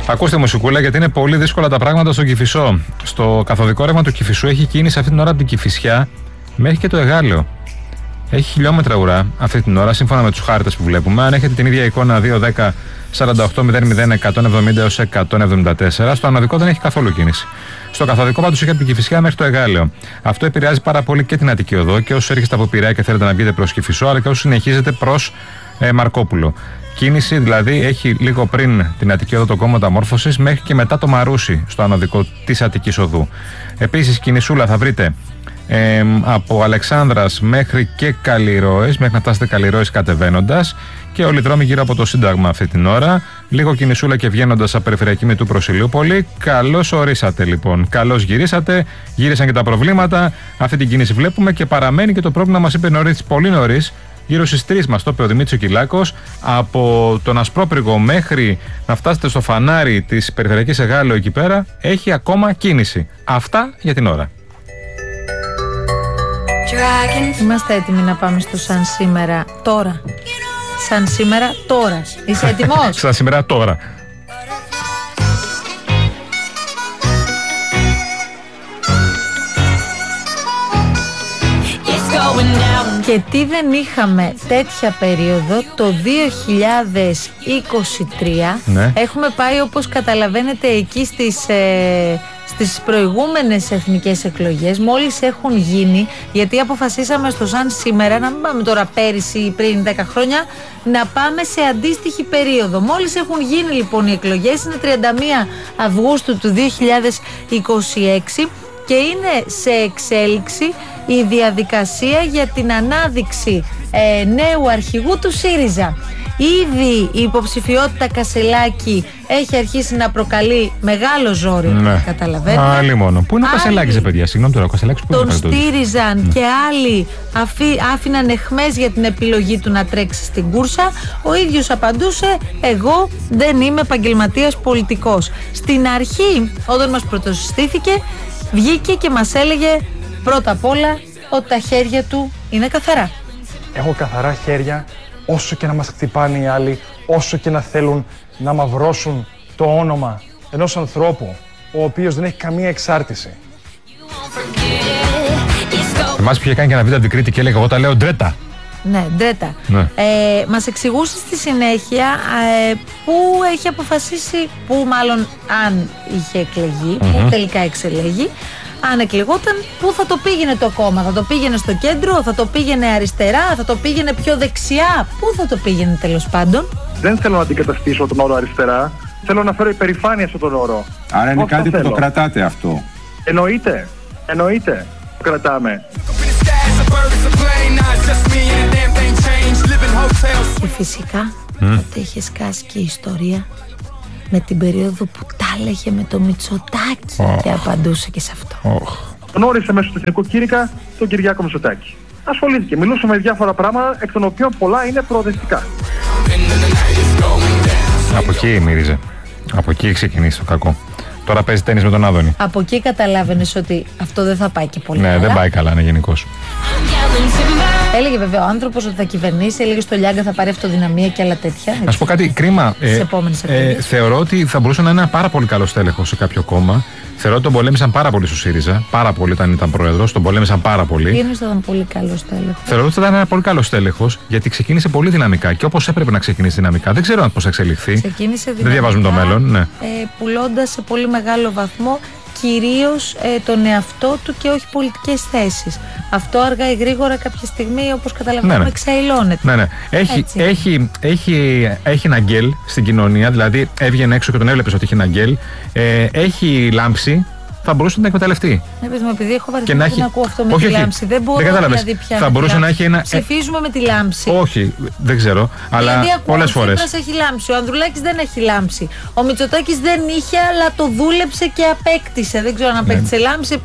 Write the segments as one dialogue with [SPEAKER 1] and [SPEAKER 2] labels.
[SPEAKER 1] Ακούστε μουσικούλα, γιατί είναι πολύ δύσκολα τα πράγματα στον Κηφισό. Στο καθοδικό ρεύμα του Κηφισού έχει κίνηση αυτή την ώρα από την Κηφισιά μέχρι και το Εγάλεο. Έχει χιλιόμετρα ουρά αυτή την ώρα, σύμφωνα με τους χάρτες που βλέπουμε. Αν έχετε την ίδια εικόνα 210 48 00 170 έως 174, στο ανωδικό δεν έχει καθόλου κίνηση. Στο καθοδικό πάντως έχει από την Κηφισιά μέχρι το Εγάλεο. Αυτό επηρεάζει πάρα πολύ και την Αττική Οδό και όσους έρχεστε από Πειραιά και θέλετε να βγείτε προς Κηφισό, αλλά και όσους συνεχίζετε προς Μαρκόπουλο. Κίνηση δηλαδή έχει λίγο πριν την Αττική Οδό, το κόμμα Μεταμόρφωσης, μέχρι και μετά το Μαρούσι στο ανωδικό της Αττικής Οδού. Επίσης, κινησούλα θα βρείτε από Αλεξάνδρας μέχρι και Καλλιρόες, μέχρι να φτάσετε Καλλιρόες κατεβαίνοντας, και όλοι οι δρόμοι γύρω από το Σύνταγμα αυτή την ώρα. Λίγο κινησούλα και βγαίνοντας από περιφερειακή Μητού προς Ηλιούπολη. Καλώς ορίσατε λοιπόν. Καλώς γυρίσατε. Γύρισαν και τα προβλήματα. Αυτή την κίνηση βλέπουμε και παραμένει και το πρόβλημα, μας είπε νωρίς, πολύ νωρίς. Γύρω στις 3 μας το είπε ο Δημήτρης ο Κυλάκος, από τον Ασπρόπυργο μέχρι να φτάσετε στο φανάρι της περιφερειακής Εγάλεο εκεί πέρα, έχει ακόμα κίνηση. Αυτά για την ώρα.
[SPEAKER 2] Είμαστε έτοιμοι να πάμε στο Σαν Σήμερα τώρα. Σαν Σήμερα τώρα. Είσαι έτοιμος?
[SPEAKER 1] Σαν Σήμερα τώρα.
[SPEAKER 2] Και τι δεν είχαμε τέτοια περίοδο το 2023.
[SPEAKER 1] Ναι.
[SPEAKER 2] Έχουμε πάει, όπως καταλαβαίνετε, εκεί στις προηγούμενες εθνικές εκλογές. Μόλις έχουν γίνει, γιατί αποφασίσαμε στο Σαν Σήμερα να μην πάμε τώρα πέρυσι ή πριν 10 χρόνια, να πάμε σε αντίστοιχη περίοδο. Μόλις έχουν γίνει λοιπόν οι εκλογές, είναι 31 Αυγούστου του 2026 και είναι σε εξέλιξη η διαδικασία για την ανάδειξη νέου αρχηγού του ΣΥΡΙΖΑ. Ήδη η υποψηφιότητα Κασελάκη έχει αρχίσει να προκαλεί μεγάλο ζόρι,
[SPEAKER 1] ναι.
[SPEAKER 2] Καταλαβαίνετε.
[SPEAKER 1] Άλλη μόνο. Πού είναι ο Κασελάκης, παιδιά? Συγγνώμη τώρα, ο Κασελάκης πού είναι?
[SPEAKER 2] Τον στήριζαν και άλλοι άφηναν εχμές για την επιλογή του να τρέξει στην κούρσα. Ο ίδιος απαντούσε: εγώ δεν είμαι επαγγελματίας πολιτικός. Στην αρχή, όταν μας πρωτοσυστήθηκε, βγήκε και μας έλεγε πρώτα απ' όλα ότι τα χέρια του είναι καθαρά.
[SPEAKER 3] Έχω καθαρά χέρια, όσο και να μας χτυπάνε οι άλλοι, όσο και να θέλουν να μαυρώσουν το όνομα ενός ανθρώπου ο οποίος δεν έχει καμία εξάρτηση.
[SPEAKER 1] Θυμάσαι που είχε κάνει και ένα βίντεο από την Κρήτη και έλεγε: εγώ τα λέω ντρέτα.
[SPEAKER 2] Ναι, ντρέτα.
[SPEAKER 1] Ναι.
[SPEAKER 2] Μας εξηγούσε στη συνέχεια που έχει αποφασίσει, που μάλλον αν είχε εκλεγεί, που τελικά εξελέγει, αν εκλεγόταν, πού θα το πήγαινε το κόμμα? Θα το πήγαινε στο κέντρο, θα το πήγαινε αριστερά, θα το πήγαινε πιο δεξιά? Πού θα το πήγαινε τέλος πάντων?
[SPEAKER 4] Δεν θέλω να αντικαταστήσω τον όρο αριστερά. Θέλω να φέρω υπερηφάνεια σε τον όρο.
[SPEAKER 5] Άρα είναι κάτι που το κρατάτε αυτό?
[SPEAKER 4] Εννοείται. Το κρατάμε.
[SPEAKER 2] Και φυσικά ότι είχε σκάσει και η ιστορία με την περίοδο που τα έλεγε με το Μητσοτάκη και απαντούσε και σε αυτό.
[SPEAKER 4] Γνώρισε μέσω του Εθνικού Κήρυκα τον Κυριάκο Μητσοτάκη. Ασχολήθηκε, μιλούσε με διάφορα πράγματα, εκ των οποίων πολλά είναι προοδευτικά.
[SPEAKER 1] Από εκεί μύριζε. Από εκεί ξεκινήσει το κακό. Τώρα παίζει τένις με τον Άδωνη.
[SPEAKER 2] Από εκεί καταλάβαινες ότι αυτό δεν θα πάει και πολύ
[SPEAKER 1] καλά.
[SPEAKER 2] Ναι,
[SPEAKER 1] δεν πάει καλά, είναι γενικώς.
[SPEAKER 2] Έλεγε βέβαια ο άνθρωπος ότι θα κυβερνήσει, έλεγε στο Λιάγκα θα πάρει αυτοδυναμία και άλλα τέτοια.
[SPEAKER 1] Να σου πω κάτι, κρίμα. Θεωρώ ότι θα μπορούσε να είναι ένα πάρα πολύ καλό στέλεχος σε κάποιο κόμμα. Θεωρώ ότι τον πολέμησαν πάρα πολύ στο ΣΥΡΙΖΑ. Πάρα πολύ όταν ήταν πρόεδρος, τον πολέμησαν πάρα πολύ.
[SPEAKER 2] Τι θα ήταν πολύ καλό στέλεχος?
[SPEAKER 1] Θεωρώ ότι θα ήταν ένα πολύ καλό στέλεχος, γιατί ξεκίνησε πολύ δυναμικά και όπως έπρεπε να ξεκινήσει δυναμικά. Δεν ξέρω πώς θα εξελιχθεί.
[SPEAKER 2] Ξεκίνησε δυναμικά.
[SPEAKER 1] Δεν διαβάζουμε το μέλλον. Ναι.
[SPEAKER 2] Πουλώντας σε πολύ μεγάλο βαθμό κυρίως τον εαυτό του και όχι πολιτικές θέσεις. Αυτό αργά ή γρήγορα κάποια στιγμή, όπως καταλαβαίνουμε, εξαϊλώνεται.
[SPEAKER 1] Ναι. Έχει ένα γκέλ στην κοινωνία, δηλαδή έβγαινε έξω και τον έβλεπες ότι έχει ένα γκέλ. Έχει λάμψη. Θα μπορούσε να την εκμεταλλευτεί.
[SPEAKER 2] Επειδή έχω βαρεθεί να ακούω αυτό με τη λάμψη. Δεν μπορώ δηλαδή πια.
[SPEAKER 1] Θα μπορούσε να έχει ένα.
[SPEAKER 2] Ψηφίζουμε με τη λάμψη.
[SPEAKER 1] Όχι, δεν ξέρω. Αλλά πολλές φορές.
[SPEAKER 2] Ο Τσίπρας έχει λάμψη. Ο Ανδρουλάκης δεν έχει λάμψη. Ο Μητσοτάκης δεν είχε, αλλά το δούλεψε και απέκτησε. Δεν ξέρω αν απέκτησε λάμψη.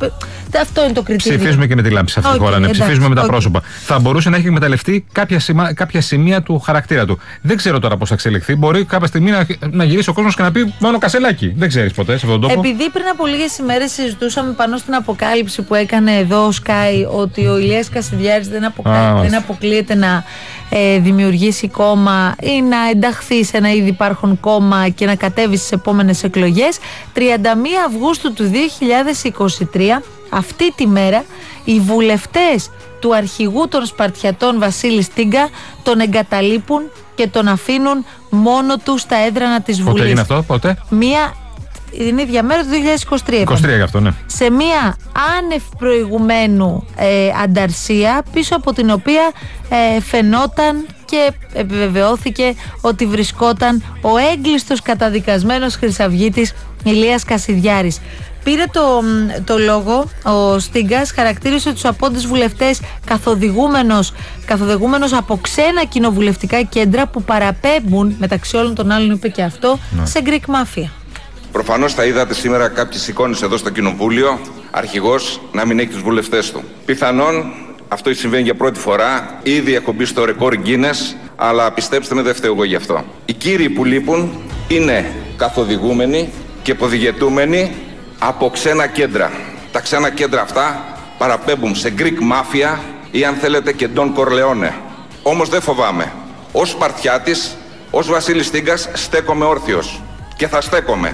[SPEAKER 2] Αυτό είναι το κριτήριο.
[SPEAKER 1] Ψηφίζουμε και με τη λάμψη σε αυτή τη χώρα. Ναι, ψηφίζουμε με τα πρόσωπα. Θα μπορούσε να έχει εκμεταλλευτεί κάποια σημεία του χαρακτήρα του. Δεν ξέρω τώρα πώς θα εξελιχθεί. Μπορεί κάποια στιγμή να γυρίσει ο κόσμος και να πει μόνο Κασελάκη. Δεν ξέρεις ποτέ σε αυτόν τον τόπο.
[SPEAKER 2] Επειδή πριν από λίγες ημέρες συζητούσαμε πάνω στην αποκάλυψη που έκανε εδώ ο Sky ότι ο Ηλίας Κασιδιάρης δεν αποκλείεται να δημιουργήσει κόμμα ή να ενταχθεί σε ένα ήδη υπάρχον κόμμα και να κατέβει στις επόμενες εκλογές. 31 Αυγούστου του 2023, αυτή τη μέρα, οι βουλευτές του αρχηγού των Σπαρτιατών Βασίλη Στίγκα τον εγκαταλείπουν και τον αφήνουν μόνο του στα έδρανα της Βουλής.
[SPEAKER 1] Πότε έγινε αυτό, πότε?
[SPEAKER 2] Είναι η διαμέρα του 2023.
[SPEAKER 1] 23 γι' αυτό, ναι.
[SPEAKER 2] Σε μία άνευ προηγουμένου ανταρσία, πίσω από την οποία φαινόταν και επιβεβαιώθηκε ότι βρισκόταν ο έγκλειστος καταδικασμένος χρυσαυγίτης Ηλίας Κασιδιάρης. Πήρε το λόγο ο Στίγκας, χαρακτήρισε τους απόντες βουλευτές καθοδηγούμενος από ξένα κοινοβουλευτικά κέντρα που παραπέμπουν, μεταξύ όλων των άλλων είπε και αυτό, σε Greek Mafia.
[SPEAKER 6] Προφανώς θα είδατε σήμερα κάποιες εικόνες εδώ στο Κοινοβούλιο, αρχηγός να μην έχει τους βουλευτές του. Πιθανόν αυτό συμβαίνει για πρώτη φορά, ήδη έχω μπει στο ρεκόρ Guinness, αλλά πιστέψτε με, δεν φταίω εγώ γι' αυτό. Οι κύριοι που λείπουν είναι καθοδηγούμενοι και υποδηγετούμενοι από ξένα κέντρα. Τα ξένα κέντρα αυτά παραπέμπουν σε Greek Mafia ή αν θέλετε και Don Corleone. Όμως δεν φοβάμαι. Ως Σπαρτιάτης, ως Βασίλης Στίγκας στέκομαι όρθιος και θα στέκομαι.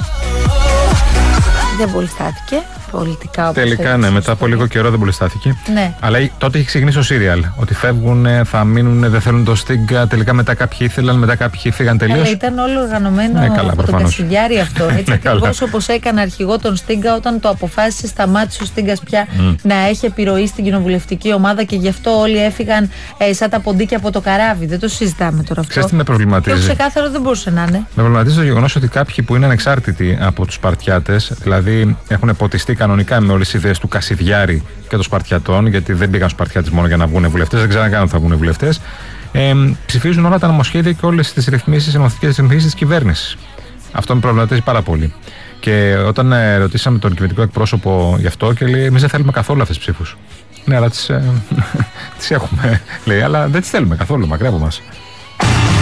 [SPEAKER 2] Δεν πολυστάθηκε πολιτικά, όπως
[SPEAKER 1] τελικά, ναι, μετά από λίγο καιρό δεν πολυστάθηκε.
[SPEAKER 2] Ναι.
[SPEAKER 1] Αλλά τότε είχε ξεκινήσει το σύριαλ. Ότι φεύγουν, θα μείνουν, δεν θέλουν το Στίγκα. Τελικά μετά κάποιοι ήθελαν, μετά κάποιοι φύγαν τελείως.
[SPEAKER 2] Αλλά ήταν όλο οργανωμένο από τον Κασιδιάρη αυτό. Έτσι ακριβώς όπως έκανε αρχηγό τον Στίγκα, όταν το αποφάσισε, σταμάτησε ο Στίγκας πια να έχει επιρροή στην κοινοβουλευτική ομάδα και γι' αυτό όλοι έφυγαν σαν τα ποντίκια από το καράβι. Δεν το συζητάμε τώρα αυτό.
[SPEAKER 1] Ξέρεις τι με προβληματίζει?
[SPEAKER 2] Πιο ξεκάθαρο δεν μπορούσε να είναι.
[SPEAKER 1] Με προβληματίζει το γεγονός ότι κάποιοι που είναι ανεξάρτητοι από τους Σπαρτιάτες, δηλαδή έχουν ποτιστεί κανονικά με όλες τις ιδέες του Κασιδιάρη και των Σπαρτιατών, γιατί δεν πήγαν Σπαρτιάτες μόνο για να βγουν βουλευτές, δεν ξέραν καν ότι θα βγουν βουλευτές, ψηφίζουν όλα τα νομοσχέδια και όλες τις ρυθμίσεις, νομοθετικές ρυθμίσεις της κυβέρνησης. Αυτό με προβληματίζει πάρα πολύ. Και όταν ρωτήσαμε τον κυβερνητικό εκπρόσωπο γι' αυτό, και λέει: εμείς δεν θέλουμε καθόλου αυτές τις ψήφους. Ναι, αλλά τις έχουμε, λέει, αλλά δεν τις θέλουμε καθόλου, μακριά από μας.